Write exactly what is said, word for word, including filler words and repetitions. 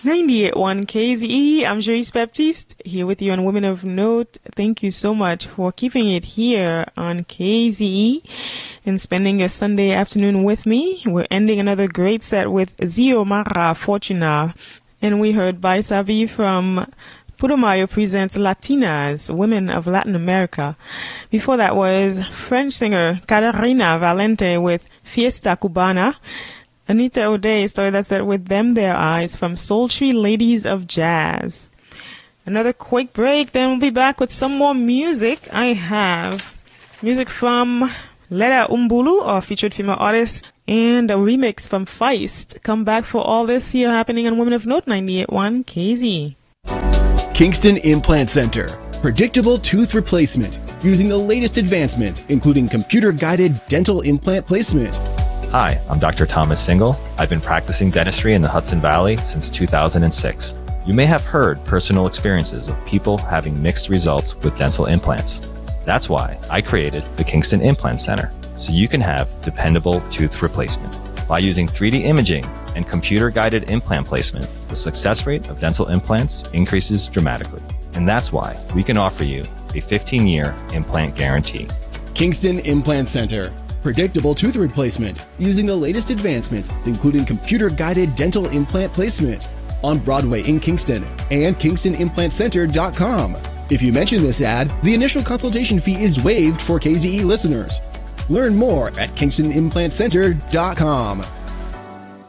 ninety-eight point one K Z E. I'm Joyce Baptiste here with you on Women of Note. Thank you so much for keeping it here on K Z E and spending your Sunday afternoon with me. We're ending another great set with Xiomara Fortuna. And we heard Bye Savi from Putumayo presents Latinas, Women of Latin America. Before that was French singer Catarina Valente with Fiesta Cubana. Anita O'Day started that set with Them Their Eyes from Sultry Ladies of Jazz. Another quick break, then we'll be back with some more music. I have music from Leda Umbulu, our featured female artist, and a remix from Feist. Come back for all this here happening on Women of Note ninety-eight point one K Z. Kingston Implant Center. Predictable tooth replacement using the latest advancements, including computer-guided dental implant placement. Hi, I'm Doctor Thomas Single. I've been practicing dentistry in the Hudson Valley since two thousand six. You may have heard personal experiences of people having mixed results with dental implants. That's why I created the Kingston Implant Center, so you can have dependable tooth replacement. By using three D imaging and computer-guided implant placement, the success rate of dental implants increases dramatically. And that's why we can offer you a fifteen-year implant guarantee. Kingston Implant Center. Predictable tooth replacement using the latest advancements, including computer-guided dental implant placement. On Broadway in Kingston and kingston implant center dot com. If you mention this ad, the initial consultation fee is waived for K Z E listeners. Learn more at kingston implant center dot com.